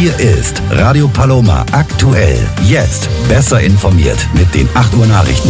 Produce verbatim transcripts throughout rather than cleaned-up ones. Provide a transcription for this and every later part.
Hier ist Radio Paloma aktuell. Jetzt besser informiert mit den acht Uhr Nachrichten.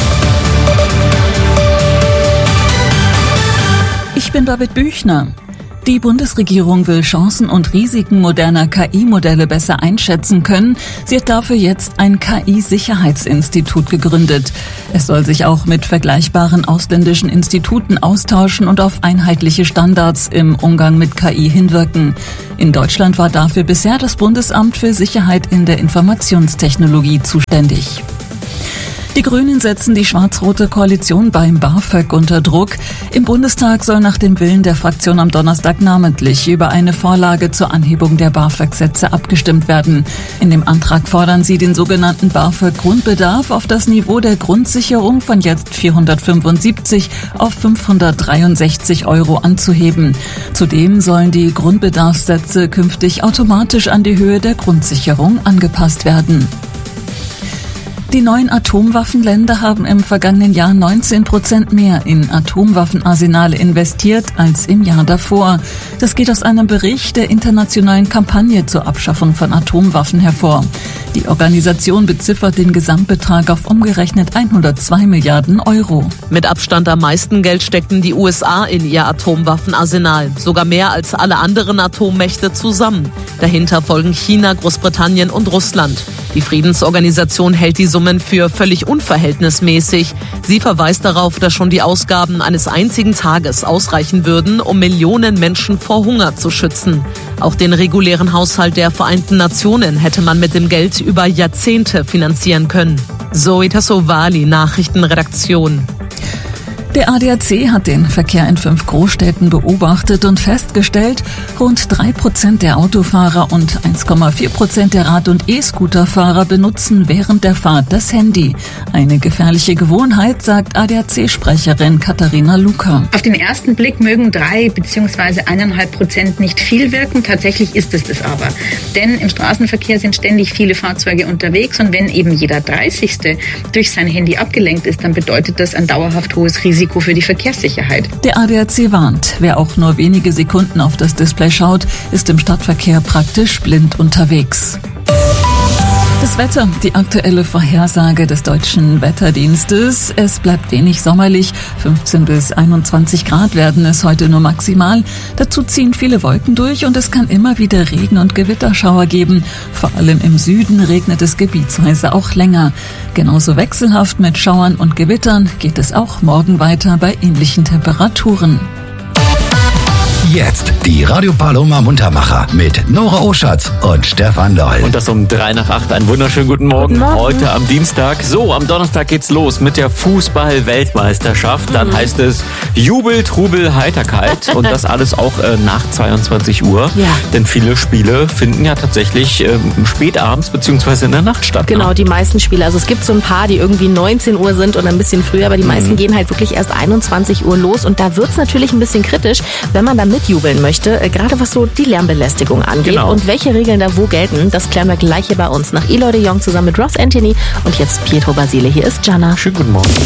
Ich bin David Büchner. Die Bundesregierung will Chancen und Risiken moderner K I-Modelle besser einschätzen können. Sie hat dafür jetzt ein K I-Sicherheitsinstitut gegründet. Es soll sich auch mit vergleichbaren ausländischen Instituten austauschen und auf einheitliche Standards im Umgang mit K I hinwirken. In Deutschland war dafür bisher das Bundesamt für Sicherheit in der Informationstechnologie zuständig. Die Grünen setzen die schwarz-rote Koalition beim BAföG unter Druck. Im Bundestag soll nach dem Willen der Fraktion am Donnerstag namentlich über eine Vorlage zur Anhebung der BAföG-Sätze abgestimmt werden. In dem Antrag fordern sie, den sogenannten BAföG-Grundbedarf auf das Niveau der Grundsicherung von jetzt vierhundertfünfundsiebzig auf fünfhundertdreiundsechzig Euro anzuheben. Zudem sollen die Grundbedarfssätze künftig automatisch an die Höhe der Grundsicherung angepasst werden. Die neuen Atomwaffenländer haben im vergangenen Jahr neunzehn Prozent mehr in Atomwaffenarsenale investiert als im Jahr davor. Das geht aus einem Bericht der internationalen Kampagne zur Abschaffung von Atomwaffen hervor. Die Organisation beziffert den Gesamtbetrag auf umgerechnet hundertzwei Milliarden Euro. Mit Abstand am meisten Geld steckten die U S A in ihr Atomwaffenarsenal. Sogar mehr als alle anderen Atommächte zusammen. Dahinter folgen China, Großbritannien und Russland. Die Friedensorganisation hält die Summen für völlig unverhältnismäßig. Sie verweist darauf, dass schon die Ausgaben eines einzigen Tages ausreichen würden, um Millionen Menschen vor Hunger zu schützen. Auch den regulären Haushalt der Vereinten Nationen hätte man mit dem Geld über Jahrzehnte finanzieren können. Zoe Tassovali, Nachrichtenredaktion. Der A D A C hat den Verkehr in fünf Großstädten beobachtet und festgestellt, rund drei Prozent der Autofahrer und eins Komma vier Prozent der Rad- und E-Scooterfahrer benutzen während der Fahrt das Handy. Eine gefährliche Gewohnheit, sagt A D A C-Sprecherin Katharina Luca. Auf den ersten Blick mögen drei bzw. eineinhalb Prozent nicht viel wirken. Tatsächlich ist es das aber. Denn im Straßenverkehr sind ständig viele Fahrzeuge unterwegs und wenn eben jeder dreißigste durch sein Handy abgelenkt ist, dann bedeutet das ein dauerhaft hohes Risiko für die Verkehrssicherheit. Der A D A C warnt, wer auch nur wenige Sekunden auf das Display schaut, ist im Stadtverkehr praktisch blind unterwegs. Das Wetter, die aktuelle Vorhersage des Deutschen Wetterdienstes. Es bleibt wenig sommerlich. fünfzehn bis einundzwanzig Grad werden es heute nur maximal. Dazu ziehen viele Wolken durch und es kann immer wieder Regen- und Gewitterschauer geben. Vor allem im Süden regnet es gebietsweise auch länger. Genauso wechselhaft mit Schauern und Gewittern geht es auch morgen weiter bei ähnlichen Temperaturen. Jetzt die Radio Paloma Muntermacher mit Nora Oschatz und Stefan Doll. Und das um drei nach acht. Einen wunderschönen guten Morgen. Guten Morgen. Heute am Dienstag. So, am Donnerstag geht's los mit der Fußball-Weltmeisterschaft. Dann mhm. heißt es Jubel, Trubel, Heiterkeit. Und das alles auch äh, nach zweiundzwanzig Uhr. Ja. Denn viele Spiele finden ja tatsächlich äh, spät abends bzw. in der Nacht statt. Genau, ne? die meisten Spiele. Also es gibt so ein paar, die irgendwie neunzehn Uhr sind und ein bisschen früher, aber die meisten mhm. gehen halt wirklich erst einundzwanzig Uhr los. Und da wird's natürlich ein bisschen kritisch, wenn man da mitjubeln möchte, äh, gerade was so die Lärmbelästigung angeht. Genau. Und welche Regeln da wo gelten, das klären wir gleich hier bei uns. Nach Eloy de Jong zusammen mit Ross Anthony und jetzt Pietro Basile. Hier ist Gianna. Schönen guten Morgen.